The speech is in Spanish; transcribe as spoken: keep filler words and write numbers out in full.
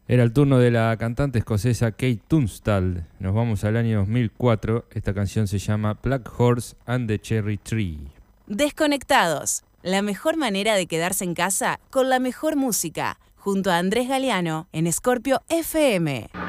Era el turno de la cantante escocesa Kate Tunstall. Nos vamos al año dos mil cuatro. Esta canción se llama Black Horse and the Cherry Tree. Desconectados. La mejor manera de quedarse en casa con la mejor música. Junto a Andrés Galeano en Scorpio F M.